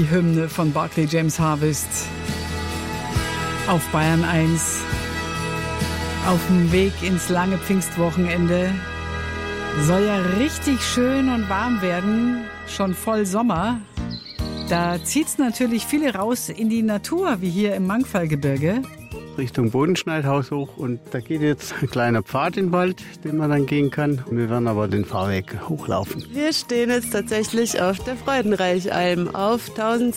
die Hymne von Barclay James Harvest auf Bayern 1. Auf dem Weg ins lange Pfingstwochenende. Soll ja richtig schön und warm werden, schon voll Sommer. Da zieht's natürlich viele raus in die Natur, wie hier im Mangfallgebirge. Richtung Bodenschneidhaus hoch und da geht jetzt ein kleiner Pfad in den Wald, den man dann gehen kann. Wir werden aber den Fahrweg hochlaufen. Wir stehen jetzt tatsächlich auf der Freudenreichalm auf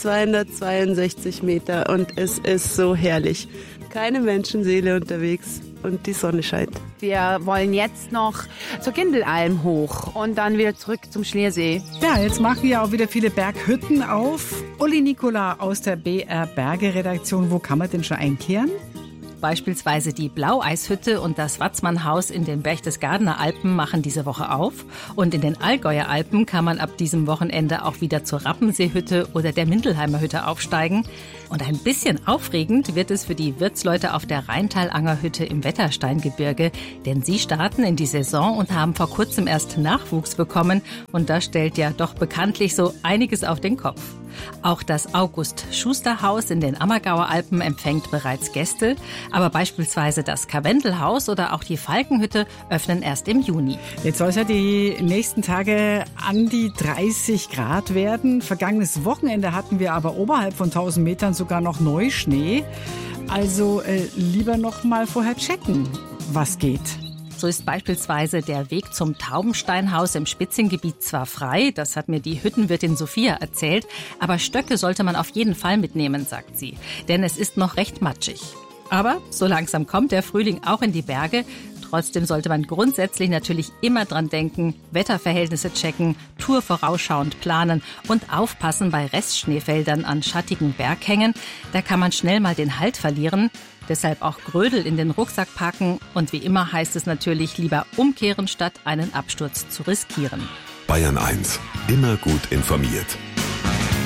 1262 Meter und es ist so herrlich. Keine Menschenseele unterwegs und die Sonne scheint. Wir wollen jetzt noch zur Gindelalm hoch und dann wieder zurück zum Schliersee. Ja, jetzt machen ja auch wieder viele Berghütten auf. Uli Nikola aus der BR Berge Redaktion, wo kann man denn schon einkehren? Beispielsweise die Blaueishütte und das Watzmannhaus in den Berchtesgadener Alpen machen diese Woche auf. Und in den Allgäuer Alpen kann man ab diesem Wochenende auch wieder zur Rappenseehütte oder der Mindelheimer Hütte aufsteigen. Und ein bisschen aufregend wird es für die Wirtsleute auf der Rheintalanger-Hütte im Wettersteingebirge. Denn sie starten in die Saison und haben vor kurzem erst Nachwuchs bekommen. Und das stellt ja doch bekanntlich so einiges auf den Kopf. Auch das August-Schuster-Haus in den Ammergauer Alpen empfängt bereits Gäste. Aber beispielsweise das Karwendelhaus oder auch die Falkenhütte öffnen erst im Juni. Jetzt soll es ja die nächsten Tage an die 30 Grad werden. Vergangenes Wochenende hatten wir aber oberhalb von 1000 Metern sogar noch Neuschnee. Also lieber noch mal vorher checken, was geht. So ist beispielsweise der Weg zum Taubensteinhaus im Spitzengebiet zwar frei, das hat mir die Hüttenwirtin Sophia erzählt, aber Stöcke sollte man auf jeden Fall mitnehmen, sagt sie, denn es ist noch recht matschig. Aber so langsam kommt der Frühling auch in die Berge. Trotzdem sollte man grundsätzlich natürlich immer dran denken, Wetterverhältnisse checken, Tour vorausschauend planen und aufpassen bei Restschneefeldern an schattigen Berghängen. Da kann man schnell mal den Halt verlieren. Deshalb auch Grödel in den Rucksack packen. Und wie immer heißt es natürlich lieber umkehren, statt einen Absturz zu riskieren. Bayern 1, immer gut informiert.